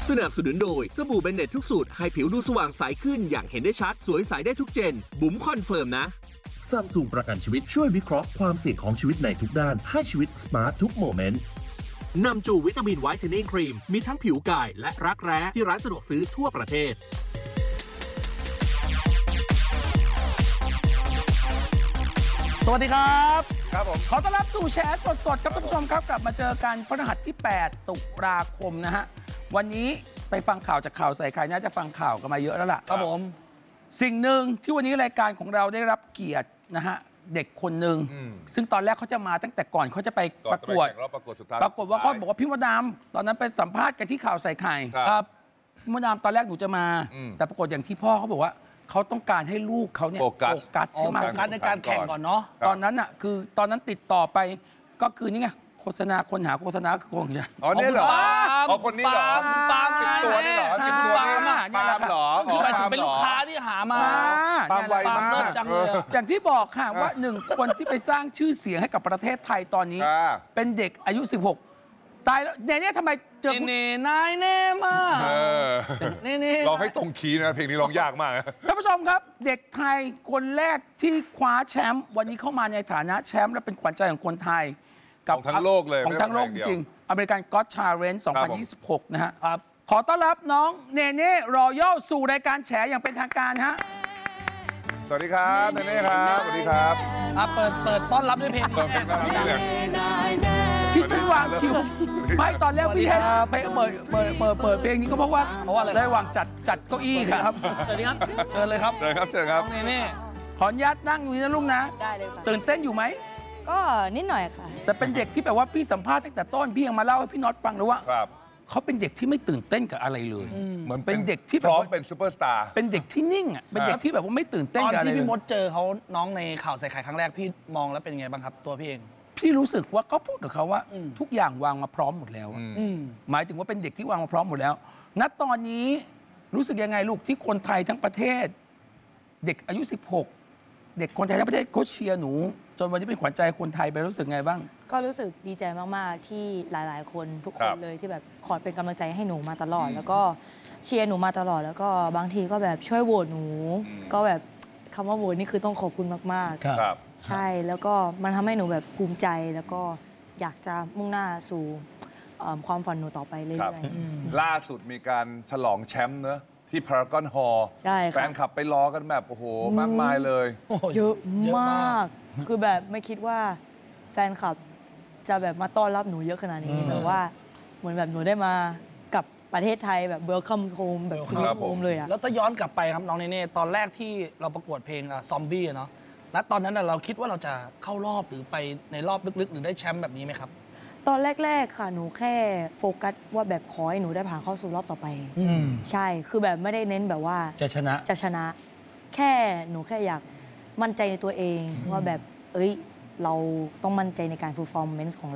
สนับสนุนโดยสบู่เบนเน็ตทุกสูตรให้ผิวดูสว่างใสขึ้นอย่างเห็นได้ชัดสวยใสได้ทุกเจนบุ๋มคอนเฟิร์มนะซัมซุงประกันชีวิตช่วยวิเคราะห์ความเสี่ยงของชีวิตในทุกด้านให้ชีวิตสมาร์ททุกโมเมนต์นำจูวิตามินไวท์เทนนิ่งครีมมีทั้งผิวกายและรักแร้ที่ร้านสะดวกซื้อทั่วประเทศสวัสดีครับครับผมขอต้อนรับสู่แชร์สดๆครับท่านผู้ชมครับกลับมาเจอกันพฤหัสที่8ตุลาคมนะฮะวันนี้ไปฟังข่าวจากข่าวใส่ไข่น่าจะฟังข่าวกันมาเยอะแล้วล่ะครับผมสิ่งหนึ่งที่วันนี้รายการของเราได้รับเกียรตินะฮะเด็กคนหนึ่งซึ่งตอนแรกเขาจะมาตั้งแต่ก่อนเขาจะไปประกวดปรากฏว่าเขาบอกว่าพี่มดดำตอนนั้นไปสัมภาษณ์กันที่ข่าวใส่ไข่ครับพี่มดดำตอนแรกหนูจะมาแต่ปรากฏอย่างที่พ่อเขาบอกว่าเขาต้องการให้ลูกเขาเนี่ยโฟกัสให้มากในการแข่งก่อนเนาะตอนนั้นอ่ะคือตอนนั้นติดต่อไปก็คือนี่ไงโฆษณาคนหาโฆษณาคือคงจะอ๋อนี่เหรออ๋อคนนี้เหรอปาล์ม 10 ตัวนี่เหรอ10 ตัวนี่ปาล์มเหรอคือเป็นลูกค้าที่หามาปาล์มไวมากจังเลยอย่างที่บอกค่ะว่า1 คนที่ไปสร้างชื่อเสียงให้กับประเทศไทยตอนนี้เป็นเด็กอายุ16ตายแล้วเนี่ยทำไมเจอเน่นายเน่มานี่ร้องให้ตรงคีย์นะเพลงนี้ร้องยากมากท่านผู้ชมครับเด็กไทยคนแรกที่คว้าแชมป์วันนี้เข้ามาในฐานะแชมป์และเป็นขวัญใจของคนไทยของทั้งโลกเลยของทั้งโลกจริงอเมริกันก็อตชาเลนจ์2026นะฮะขอต้อนรับน้องเนเน่รอยัลสู่รายการแฉอย่างเป็นทางการฮะสวัสดีครับเนเน่ครับสวัสดีครับเปิดต้อนรับด้วยเพลงที่ฉันวางคิวไม่ตอนแรกพี่ให้ไปเปิดเพลงนี้ก็เพราะว่าได้วางจัดเก้าอี้ครับเชิญครับเชิญเลยครับเชิญครับเนเน่ขออนุญาตนั่งอยู่นะลูกนะได้เลยค่ะตื่นเต้นอยู่ไหมก็นิดหน่อยค่ะแต่เป็นเด็กที่แบบว่าพี่สัมภาษณ์ตั้งแต่ต้นพี่ยังมาเล่าให้พี่น็อตฟังเลยว่าเขาเป็นเด็กที่ไม่ตื่นเต้นกับอะไรเลยเหมือนเป็นเด็กที่พร้อมเป็นซูเปอร์สตาร์เป็นเด็กที่นิ่งอ่ะเป็นเด็กที่แบบว่าไม่ตื่นเต้นกับอะไรตอนที่พี่มดเจอเขาน้องในข่าวใส่ไข่ครั้งแรกพี่มองแล้วเป็นไงบ้างครับตัวพี่เองพี่รู้สึกว่าเขาพูดกับเขาว่าทุกอย่างวางมาพร้อมหมดแล้วหมายถึงว่าเป็นเด็กที่วางมาพร้อมหมดแล้วณตอนนี้รู้สึกยังไงลูกที่คนไทยทั้งประเทศเด็กอายุ16เด็กคนไทยทั้งประเทศเขาเชียร์หนูจนวันนี้เป็นขวัญใจคนไทยไปรู้สึกไงบ้างก็รู้สึกดีใจมากๆที่หลายๆคนทุกคนเลยที่แบบคอยเป็นกำลังใจให้หนูมาตลอดแล้วก็เชียร์หนูมาตลอดแล้วก็บางทีก็แบบช่วยโหวตหนูก็แบบคำว่าโหวตนี่คือต้องขอบคุณมากๆใช่แล้วก็มันทำให้หนูแบบภูมิใจแล้วก็อยากจะมุ่งหน้าสู่ความฝันหนูต่อไปเรื่อยๆล่าสุดมีการฉลองแชมป์เนอะที่พารากอนฮอลล์แฟนคลับไปรอกันแบบโอ้โหมากมายเลยเยอะมากคือแบบไม่คิดว่าแฟนคลับจะแบบมาต้อนรับหนูเยอะขนาดนี้แต่ว่าเหมือนแบบหนูได้มากับประเทศไทยแบบเวลคัมโฮมแบบสวีทโฮมเลยอะแล้วถ้าย้อนกลับไปครับน้องเนเน่ตอนแรกที่เราประกวดเพลงซอมบี้เนาะแล้วตอนนั้นเราคิดว่าเราจะเข้ารอบหรือไปในรอบลึกๆหรือได้แชมป์แบบนี้ไหมครับตอนแรกๆค่ะหนูแค่โฟกัสว่าแบบขอให้หนูได้ผ่านเข้าสู่รอบต่อไปใช่คือแบบไม่ได้เน้นแบบว่าจะชนะแค่หนูแค่อยากมั่นใจในตัวเองว่าแบบเราต้องมั่นใจในการ performance ของ